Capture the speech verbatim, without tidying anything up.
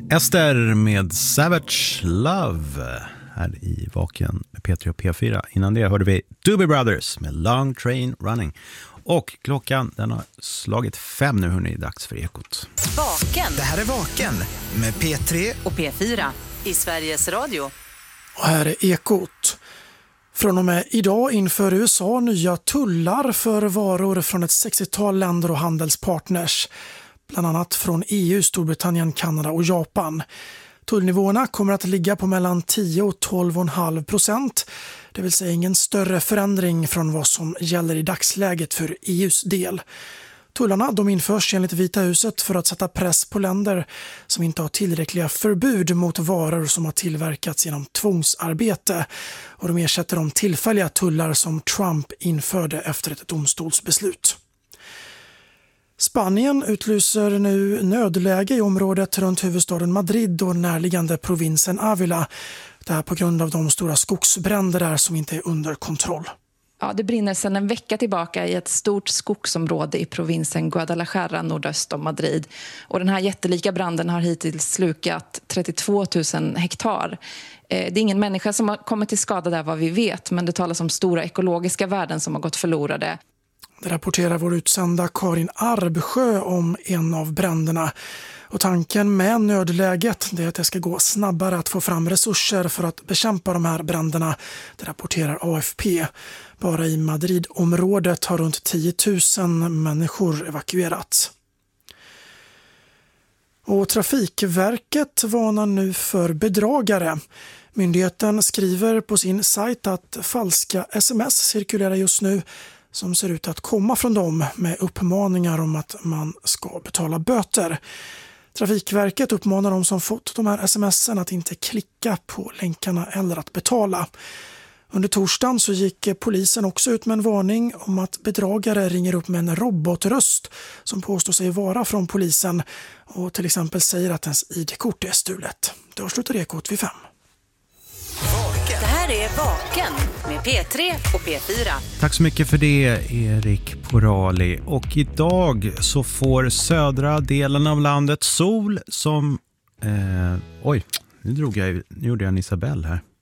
Ester med Savage Love här i Vaken med P tre och P fyra. Innan det hörde vi Doobie Brothers med Long Train Running. Och klockan den har slagit fem nu, hörni, dags för Ekot. Vaken. Det här är Vaken med P tre och P fyra i Sveriges Radio. Och här är Ekot. Från och med idag inför U S A nya tullar för varor från ett sextiotal länder och handelspartners. Bland annat från E U, Storbritannien, Kanada och Japan. Tullnivåerna kommer att ligga på mellan tio och tolv komma fem procent. Det vill säga ingen större förändring från vad som gäller i dagsläget för E U:s del. Tullarna de införs enligt Vita huset för att sätta press på länder som inte har tillräckliga förbud mot varor som har tillverkats genom tvångsarbete. Och de ersätter de tillfälliga tullar som Trump införde efter ett domstolsbeslut. Spanien utlyser nu nödläge i området runt huvudstaden Madrid och närliggande provinsen Ávila. Det här på grund av de stora skogsbränder där som inte är under kontroll. Ja, det brinner sedan en vecka tillbaka i ett stort skogsområde i provinsen Guadalajara nordöst om Madrid. Och den här jättelika branden har hittills slukat trettiotvå tusen hektar. Det är ingen människa som har kommit till skada där vad vi vet, men det talas om stora ekologiska värden som har gått förlorade. Det rapporterar vår utsända Karin Arbsjö om en av bränderna. Och tanken med nödläget är att det ska gå snabbare att få fram resurser för att bekämpa de här bränderna. Det rapporterar A F P. Bara i Madridområdet har runt tio tusen människor evakuerats. Och Trafikverket varnar nu för bedragare. Myndigheten skriver på sin sajt att falska sms cirkulerar just nu som ser ut att komma från dem med uppmaningar om att man ska betala böter. Trafikverket uppmanar de som fått de här sms'en att inte klicka på länkarna eller att betala. Under torsdagen så gick polisen också ut med en varning om att bedragare ringer upp med en robotröst som påstår sig vara från polisen och till exempel säger att ens I D-kort är stulet. Det avslutar Ekot vid fem. Det här är Vaken med P tre och P fyra. Tack så mycket för det, Erik Porali. Och idag så får södra delen av landet sol som... Eh, oj, nu, drog jag, nu gjorde jag en Isabel här.